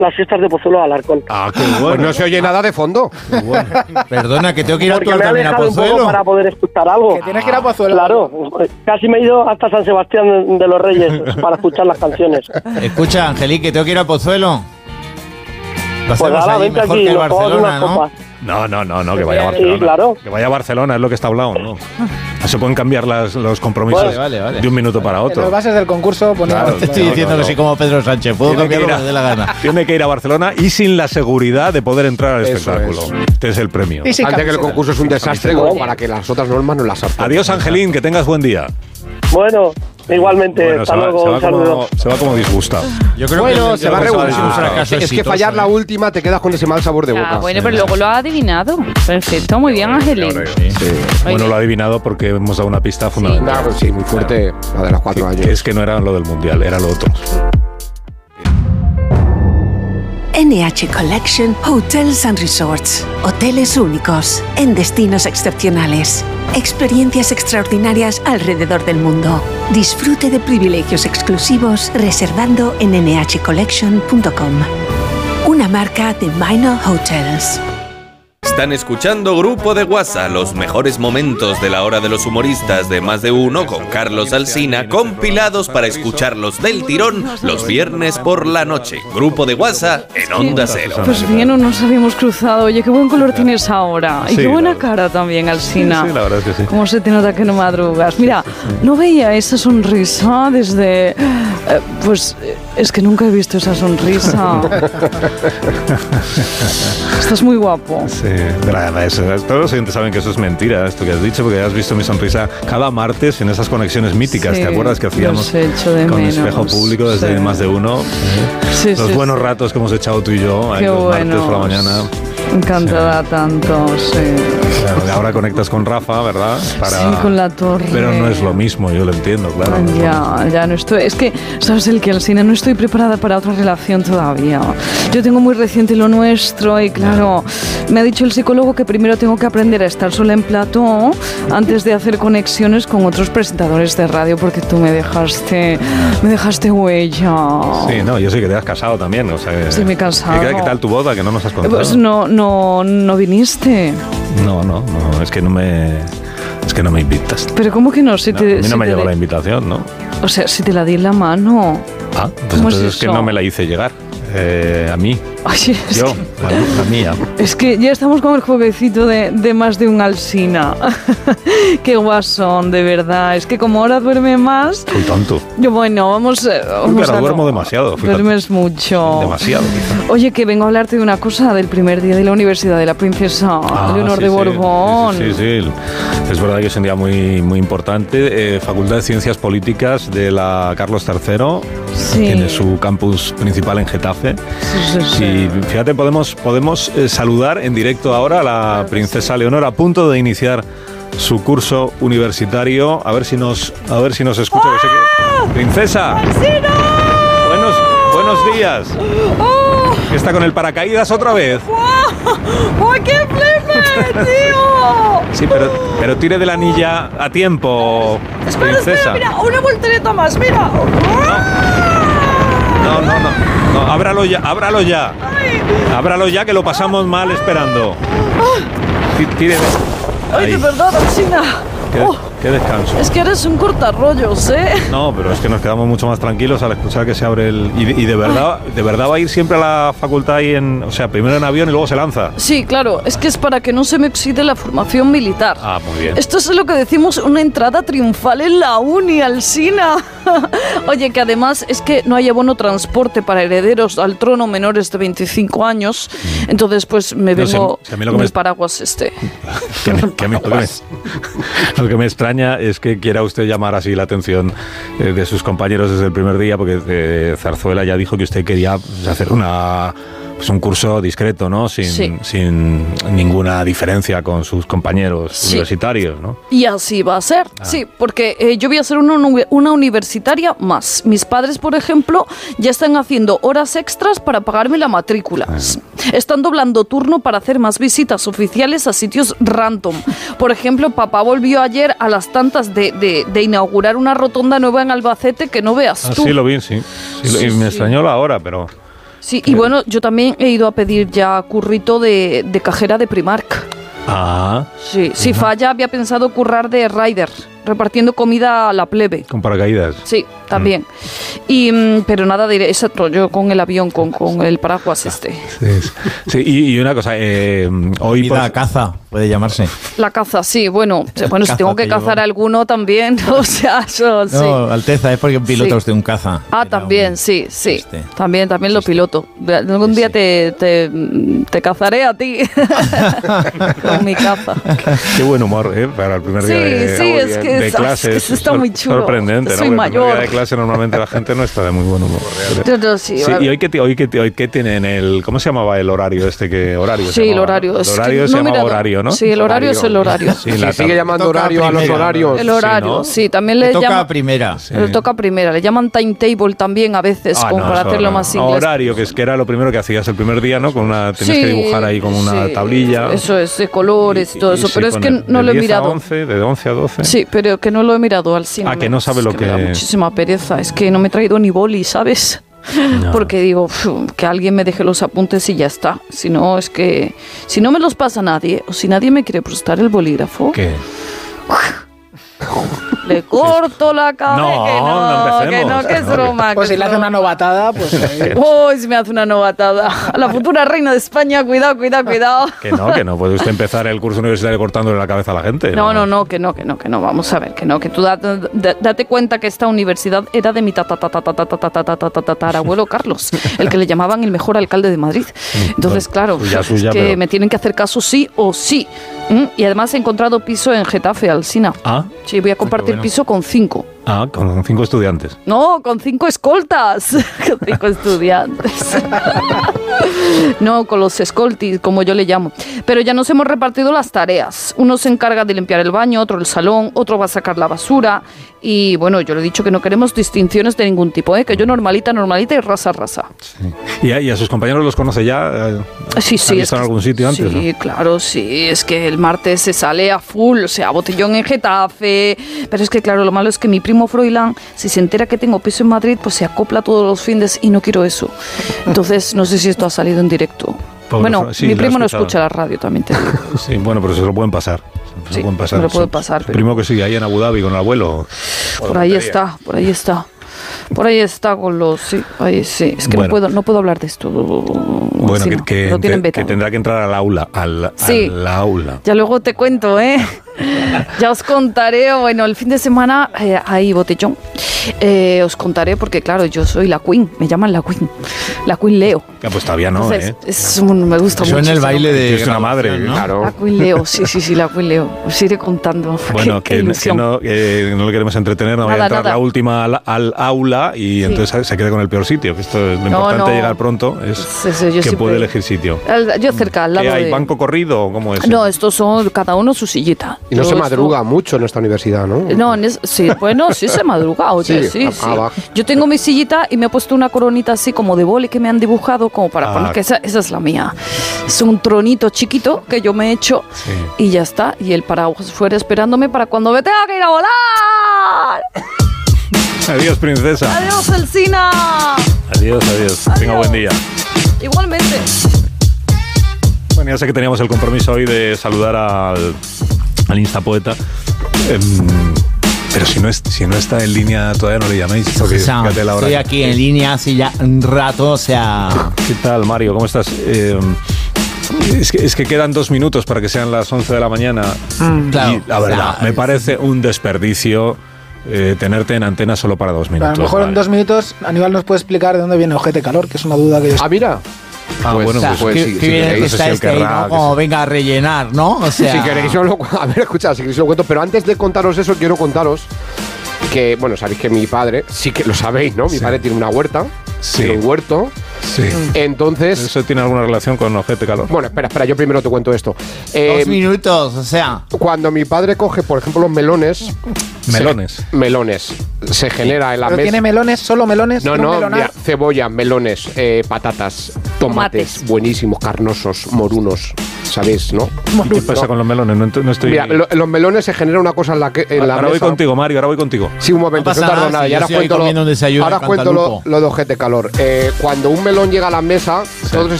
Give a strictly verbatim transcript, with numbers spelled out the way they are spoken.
las fiestas de Pozuelo de Alarcón. Ah, qué bueno. Pues no se oye nada de fondo. Bueno. Perdona, que tengo que ir Porque a tu también a Pozuelo. Para poder escuchar algo. Que tienes que ir a Pozuelo. Claro, casi me he ido hasta San Sebastián de los Reyes para escuchar las canciones. Escucha, Angelique, que tengo que ir a Pozuelo. Lo Pues hacemos nada, ahí vente mejor aquí, que el nos tomamos Barcelona, unas ¿no? copas. No, no, no, no, que vaya a Barcelona. Sí, claro. Que vaya a Barcelona, es lo que está hablado, ¿no? No se pueden cambiar las, los compromisos Vale, vale, vale. de un minuto para En otro. las bases del concurso ponía... Claro, Te estoy no, diciendo no, no. que soy como Pedro Sánchez. Puedo Tiene que, cambiar ir lo a, que me dé la gana. tiene que ir a Barcelona y sin la seguridad de poder entrar al Eso espectáculo. es. Este es el premio. Y sin Antes que el camiseta. concurso es un desastre como para que las otras normas no las acepten. Adiós, Angelín, que tengas buen día. Bueno, igualmente, Bueno, hasta se va, luego, se va un saludo. como, se va como disgustado. Yo creo Bueno, que se va a yo creo que regular. es un fracaso Es que exitoso, fallar la ¿eh? última te quedas con ese mal sabor de boca. Ah, bueno, pero luego lo ha adivinado. Perfecto, muy bien, Angelín. Sí. Bueno, lo ha adivinado porque hemos dado una pista fundamental. Nah, pues sí, muy fuerte la de los cuatro años. Que es que no era lo del Mundial, era lo otro. N H Collection Hotels and Resorts. Hoteles únicos, en destinos excepcionales. Experiencias extraordinarias alrededor del mundo. Disfrute de privilegios exclusivos reservando en ene hache collection punto com. Una marca de Minor Hotels. Están escuchando Grupo de WhatsApp, los mejores momentos de la hora de los humoristas de Más de Uno con Carlos Alsina, compilados para escucharlos del tirón los viernes por la noche. Grupo de WhatsApp en Onda Cero. Pues bien, no nos habíamos cruzado. Oye, qué buen color tienes ahora. Y Sí, qué buena la- cara también, Alsina. Sí, sí, la verdad es que sí. Cómo se te nota que no madrugas. Mira, no veía esa sonrisa desde... eh, pues eh, es que nunca he visto esa sonrisa. Estás muy guapo. Sí, nada, eso, todos los oyentes saben que eso es mentira, esto que has dicho, porque has visto mi sonrisa cada martes en esas conexiones míticas. Sí, ¿Te acuerdas que hacíamos los echo de con menos. espejo público desde Sí. Más de Uno? Sí, Los sí, buenos sí. ratos que hemos echado tú y yo, ahí Qué los martes buenos. por la mañana. Encantada tanto, sí. Claro, que ahora conectas con Rafa, ¿verdad? Para... Sí, con la torre. Pero no es lo mismo, yo lo entiendo, claro. no es lo mismo. Ya, ya no estoy. Es que, ¿sabes el que, Alsina? No estoy preparada para otra relación todavía. Yo tengo muy reciente lo nuestro y, claro, me ha dicho el psicólogo que primero tengo que aprender a estar sola en plató antes de hacer conexiones con otros presentadores de radio, porque tú me dejaste, me dejaste huella. Sí, no, yo sé que te has casado también, o sea, que- Sí, me he casado. ¿Y qué, qué tal tu boda? Que no nos has Eh, contado. Pues no, no, no viniste. No, no, no, es que no me... Es que no me invitas. Pero ¿cómo que no? Si No, te, a mí si no me te llegó di- la invitación, ¿no? O sea, si te la di en la mano. Ah, pues ¿Cómo es entonces es que eso? no me la hice llegar. Eh, a mí. Oye, es Yo, que- la, la mía. Es que ya estamos con el jueguecito de, de Más de un Alsina. Qué guasón, de verdad. Es que como ahora duerme más... Fui tonto. Yo, bueno, vamos... eh, vamos Claro, a- duermo demasiado, fíjate. Duermes mucho. Demasiado, quizá. Oye, que vengo a hablarte de una cosa del primer día de la Universidad de la Princesa Ah, Leonor sí, de sí, Borbón. Sí, sí, sí. Es verdad que es un día muy, muy importante. Eh, Facultad de Ciencias Políticas de la Carlos tercero. Sí. Tiene su campus principal en Getafe. Sí, sí, sí. Y fíjate, podemos, podemos eh, saludar en directo ahora a la princesa Leonor a punto de iniciar su curso universitario. A ver si nos, a ver si nos escucha. que sé que- ¡Princesa! Buenos, buenos días. ¿Qué está con el paracaídas otra vez? ¡Ay, qué flipe, tío! Sí, pero, pero tire de la anilla a tiempo, Espera, princesa. espera, mira, una voltereta más, mira. No, no, no, no, ábralo ya, ábralo ya. Ábralo ya que lo pasamos mal esperando. Ti- Tire de... Ay, de Ahí. verdad, Alsina. Qué, Oh, qué descanso. es que eres un cortarrollos, ¿eh? No, pero es que nos quedamos mucho más tranquilos al escuchar que se abre el... Y de, y de verdad, de verdad va a ir siempre a la facultad ahí en... O sea, primero en avión y luego se lanza. Sí, claro, es que es para que no se me oxide la formación militar. Ah, muy bien. Esto es lo que decimos una entrada triunfal en la uni, Alsina. Oye, que además es que no hay abono transporte para herederos al trono menores de veinticinco años. Entonces, pues me No sé, vengo si a mí lo que con me el es- paraguas este. Que me- que me- lo, que me, lo que me extraña es que quiera usted llamar así la atención eh, de sus compañeros desde el primer día, porque eh, Zarzuela ya dijo que usted quería pues, hacer una... Pues un curso discreto, ¿no? Sin, Sí. sin ninguna diferencia con sus compañeros Sí. universitarios, ¿no? Y así va a ser, Ah. sí, porque eh, yo voy a ser una, uni- una universitaria más. Mis padres, por ejemplo, ya están haciendo horas extras para pagarme la matrícula. Ah. Están doblando turno para hacer más visitas oficiales a sitios random. Por ejemplo, papá volvió ayer a las tantas de, de- de inaugurar una rotonda nueva en Albacete que no veas Ah, tú. sí, lo vi, sí. Sí, lo- y Sí, me sí. extrañó la hora, pero... Sí, y bueno, yo también he ido a pedir ya currito de, de cajera de Primark. Ah. Sí, si falla, había pensado currar de rider, repartiendo comida a la plebe. Con paracaídas. Sí, también. Mm. Y, pero nada de exacto, yo con el avión, con, con el paraguas este. Sí, sí. Y, y una cosa, eh, hoy... Comida pues, caza, puede llamarse. La caza, sí, bueno, bueno si tengo que cazar a alguno también, o sea, eso sí. No, Alteza, es porque pilota sí. usted un caza. Ah, también, un, sí, sí. Este. También, también lo piloto. Algún día sí. te, te, te cazaré a ti con mi caza. Qué buen humor, ¿eh? Para el primer sí, día de, sí, es que de es, clase. Es, está muy chulo. Sorprendente, soy ¿no? mayor. El primer día de clase normalmente la gente no está de muy buen humor. Yo, yo, sí, sí, ¿y hoy qué, hoy, qué, hoy qué tienen el... ¿Cómo se llamaba el horario este que... horario sí, el horario. El horario es se no, llama horario, ¿no? Sí, el horario, horario es el horario. Sí, la sigue llamando horario a los horarios. El horario, sí, ¿no? sí también le, le toca llama, primera. Sí. Le toca primera. Le llaman timetable también a veces, ah, como no, para hacerlo no. más inglés. Horario, que es que era lo primero que hacías el primer día, ¿no? Con una, tenías sí, que dibujar ahí como una sí, tablilla. Eso es, de colores y todo eso. Y, pero sí, es que el, no lo he mirado. De once, de once a doce. Sí, pero que no lo he mirado al cine. Ah, que no sabe lo que... que me da muchísima pereza. Es que no me he traído ni boli, ¿sabes? No. Porque digo, que alguien me deje los apuntes y ya está. Si no, es que... Si no me los pasa nadie, o si nadie me quiere prestar el bolígrafo... ¿Qué? Le corto la cabeza. No, que no, no que no, que es broma. Pues si le hace una novatada, pues... Uy, si me hace una novatada. A la futura reina de España, cuidado, cuidado, cuidado. Que no, que no puede usted empezar el curso universitario cortándole la cabeza a la gente. No, no, no, que no, que no, que no. Vamos a ver, que no, que tú date, date cuenta que esta universidad era de mi tatarabuelo Carlos, el que le llamaban el mejor alcalde de Madrid. Entonces, claro, suya, suya, es que pero... me tienen que hacer caso sí o sí. Y además he encontrado piso en Getafe, Alsina. Ah. Sí, voy a compartir bueno. piso con cinco. Ah, con cinco estudiantes. No, con cinco escoltas. Con cinco estudiantes. No, con los escoltis, como yo le llamo. Pero ya nos hemos repartido las tareas. Uno se encarga de limpiar el baño, otro el salón, otro va a sacar la basura. Y bueno, yo le he dicho que no queremos distinciones de ningún tipo, ¿eh? Que yo normalita, normalita y rasa, rasa. Sí. ¿Y, a, ¿Y a sus compañeros los conoce ya? Sí, sí. ¿Han visto en algún sitio antes? Sí, ¿no? claro, sí. Es que el martes se sale a full, o sea, botellón en Getafe. Pero es que, claro, lo malo es que mi primo Froilán, si se entera que tengo piso en Madrid, pues se acopla todos los fines y no quiero eso. Entonces, no sé si esto ha salido en directo. Pobre bueno, sí, mi primo no escucha la radio, también te digo. Sí, bueno, pero se lo pueden pasar. Se sí, lo pueden pasar. me lo puede pasar. Pero... primo que sigue ahí en Abu Dhabi con el abuelo. Por ahí está, por ahí está. Por ahí está con los... Sí, ahí sí. Es que bueno. no, puedo, no puedo hablar de esto. Bueno, que, que, no te, que tendrá que entrar al aula. Al, sí, al aula. Ya luego te cuento, ¿eh? Ya os contaré. Bueno, el fin de semana eh, hay botellón. Eh, os contaré porque, claro, yo soy la Queen. Me llaman la Queen. La Queen Leo. Ya, pues todavía no, Entonces, ¿eh? Es un, me gusta Eso mucho. en el baile de... Es una madre, ¿no? Claro. La Queen Leo, sí, sí, sí, la Queen Leo. Os iré contando. Bueno, qué, que, qué que, no, que no le queremos entretener. No nada, vaya a entrar nada. La última al, al aula y sí. entonces se quede con el peor sitio. Que esto es lo no, importante no. llegar pronto. Es sí, sí, que siempre, puede elegir sitio. Al, yo cerca, al lado ¿Qué hay? de... ¿Banco corrido o cómo es? No, estos son cada uno su sillita. Y no yo se madruga esto... mucho en esta universidad, ¿no? No, en es... sí, bueno, sí se madruga, oye, sí, sí. sí. Ah, yo tengo mi sillita y me he puesto una coronita así como de boli que me han dibujado como para ah. poner que esa, esa es la mía. Es un tronito chiquito que yo me he hecho sí. y ya está. Y el paraguas fuera esperándome para cuando me tenga que ir a volar. Adiós, princesa. Adiós, Alsina. Adiós, adiós. adiós. Tenga buen día. Igualmente. Bueno, ya sé que teníamos el compromiso hoy de saludar al, al Instapoeta. Eh, pero si no, es, si no está en línea, todavía no le llaméis. Porque, o sea, la hora estoy aquí que... en línea hace ya un rato, o sea... ¿Qué, qué tal, Mario? ¿Cómo estás? Eh, es, que, es que quedan dos minutos para que sean las once de la mañana. Mm, claro. Y la verdad, o sea, me parece un desperdicio... Eh, tenerte en antena solo para dos minutos. A lo mejor vale. en dos minutos Aníbal nos puede explicar de dónde viene Ojete Calor, que es una duda que yo... Ah, mira. Ah, pues, bueno, o sea, pues, qué, sí, qué sí, bien sí, que está este ahí, ¿no? Como venga a rellenar, ¿no? O sea... Si queréis, lo, a ver, escuchad, si queréis lo cuento, pero antes de contaros eso, quiero contaros que, bueno, sabéis que mi padre, sí que lo sabéis, ¿no? Mi sí. padre tiene una huerta, sí. tiene un huerto. Sí. Entonces... ¿Eso tiene alguna relación con Ojete Calor? Bueno, espera, espera, yo primero te cuento esto. Eh, Dos minutos, o sea... Cuando mi padre coge, por ejemplo, los melones... Melones. Se, melones. Se genera en la mesa... mesa... ¿Tiene melones? ¿Solo melones? No, no, mira, cebolla, melones, eh, patatas, tomates, tomates, buenísimos, carnosos, morunos. sabéis, ¿no? ¿Qué pasa con los melones? No, ent- no estoy... Mira, lo- en los melones se genera una cosa en la que en la ahora voy mesa. contigo, Mario, ahora voy contigo. Sí, un momento, No pasa no tardo nada, nada. si Y yo ahora estoy cuento, comiendo lo, un desayuno ahora de cuento lo, cantalupo. lo de ojete calor. Eh, cuando un melón llega a la mesa, todos